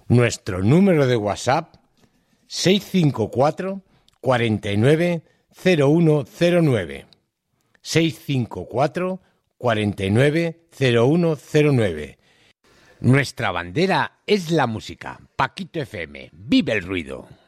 Nuestro número de WhatsApp 654 49 0109. 654 49 0109. Nuestra bandera es la música. Paquito FM, vive el ruido.